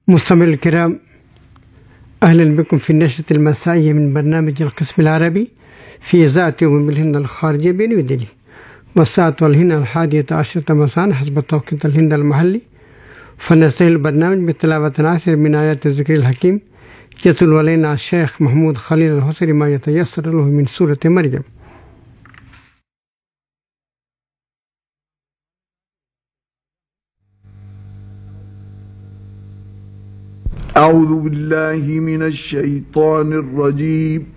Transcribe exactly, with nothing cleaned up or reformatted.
مستمعي الكرام، أهلا بكم في النشرة المسائية من برنامج القسم العربي في إذاعة يوم الهند الخارجية بنيو دلهي، والساعة والهند الحادية عشرة مساء حسب توقيت الهند المحلي. فنستهل البرنامج بتلاوة عشر من آيات الذكر الحكيم يتلو علينا الشيخ محمود خليل الحسري ما يتيسر له من سورة مريم. أعوذ بالله من الشيطان الرجيم.